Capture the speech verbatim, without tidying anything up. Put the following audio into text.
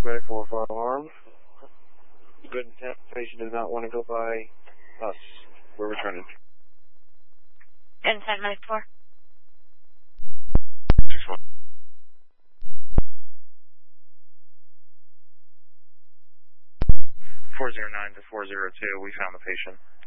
Paramedic four five alarm. Good intent. Patient does not want to go by us. We're returning. Intent Medic four. six one. four zero nine to four zero two, we found the patient.